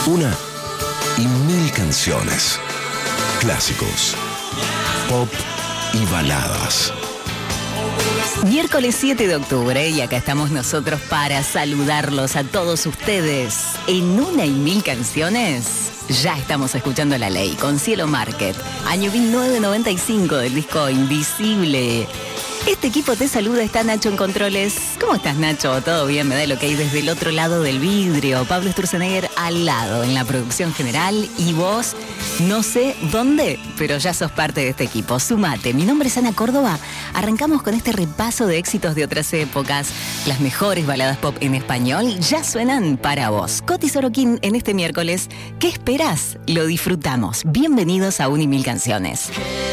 Una y mil canciones. Clásicos, pop y baladas. Miércoles 7 de octubre y acá estamos nosotros para saludarlos a todos ustedes. En Una y Mil Canciones ya estamos escuchando La Ley con Cielo Market, año 1995 del disco Invisible. Este equipo te saluda, está Nacho en Controles. ¿Cómo estás, Nacho? ¿Todo bien? Me da el ok desde el otro lado del vidrio. Pablo Sturzenegger al lado en la producción general y vos, no sé dónde, pero ya sos parte de este equipo. Sumate. Mi nombre es Ana Córdoba. Arrancamos con este repaso de éxitos de otras épocas. Las mejores baladas pop en español ya suenan para vos. Coti Sorokin en este miércoles. ¿Qué esperás? Lo disfrutamos. Bienvenidos a Una y Mil Canciones.